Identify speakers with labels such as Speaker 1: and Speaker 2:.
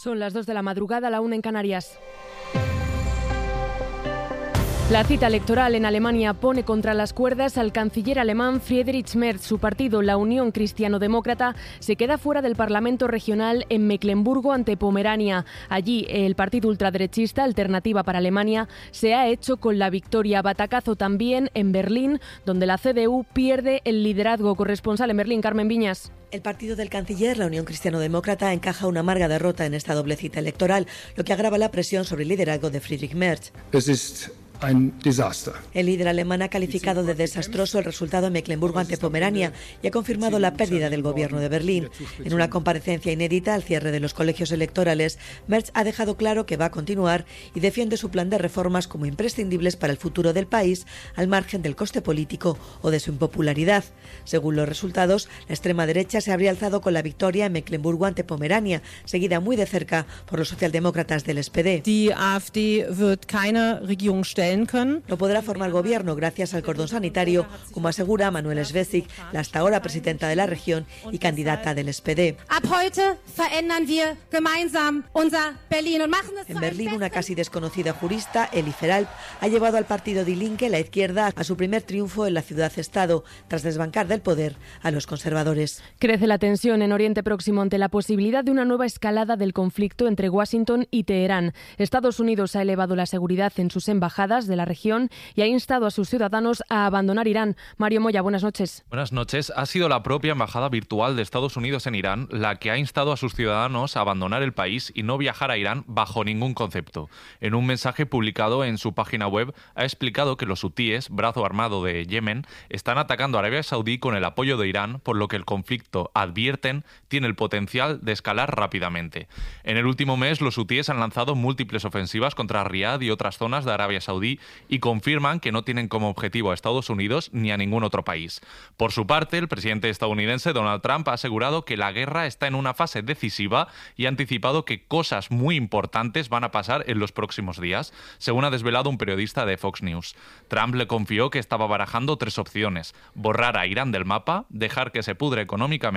Speaker 1: Son las 2 de la madrugada, la 1 en Canarias. La cita electoral en Alemania pone contra las cuerdas al canciller alemán Friedrich Merz. Su partido, la Unión Cristiano-Demócrata, se queda fuera del Parlamento regional en Mecklemburgo ante Pomerania. Allí, el partido ultraderechista Alternativa para Alemania se ha hecho con la victoria. Batacazo también en Berlín, donde la CDU pierde el liderazgo. Corresponsal en Berlín, Carmen Viñas.
Speaker 2: El partido del canciller, la Unión Cristiano-Demócrata, encaja una amarga derrota en esta doble cita electoral, lo que agrava la presión sobre el liderazgo de Friedrich Merz. El líder alemán ha calificado de desastroso el resultado en Mecklemburgo ante Pomerania y ha confirmado la pérdida del gobierno de Berlín. En una comparecencia inédita al cierre de los colegios electorales, Merz ha dejado claro que va a continuar y defiende su plan de reformas como imprescindibles para el futuro del país, al margen del coste político o de su impopularidad. Según los resultados, la extrema derecha se habría alzado con la victoria en Mecklemburgo ante Pomerania, seguida muy de cerca por los socialdemócratas del SPD.
Speaker 3: Die AfD wird keine Regierung stellen.
Speaker 2: No podrá formar gobierno gracias al cordón sanitario, como asegura Manuela Schwesig, la hasta ahora presidenta de la región y candidata del SPD. En Berlín, una casi desconocida jurista, Eli Feralp, ha llevado al partido Die Linke, la izquierda, a su primer triunfo en la ciudad-estado, tras desbancar del poder a los conservadores.
Speaker 1: Crece la tensión en Oriente Próximo ante la posibilidad de una nueva escalada del conflicto entre Washington y Teherán. Estados Unidos ha elevado la seguridad en sus embajadas de la región y ha instado a sus ciudadanos a abandonar Irán. Mario Moya, buenas noches.
Speaker 4: Buenas noches. Ha sido la propia embajada virtual de Estados Unidos en Irán la que ha instado a sus ciudadanos a abandonar el país y no viajar a Irán bajo ningún concepto. En un mensaje publicado en su página web ha explicado que los hutíes, brazo armado de Yemen, están atacando a Arabia Saudí con el apoyo de Irán, por lo que el conflicto, advierten, tiene el potencial de escalar rápidamente. En el último mes, los hutíes han lanzado múltiples ofensivas contra Riad y otras zonas de Arabia Saudí y confirman que no tienen como objetivo a Estados Unidos ni a ningún otro país. Por su parte, el presidente estadounidense Donald Trump ha asegurado que la guerra está en una fase decisiva y ha anticipado que cosas muy importantes van a pasar en los próximos días, según ha desvelado un periodista de Fox News. Trump le confió que estaba barajando 3 opciones: borrar a Irán del mapa, dejar que se pudre económicamente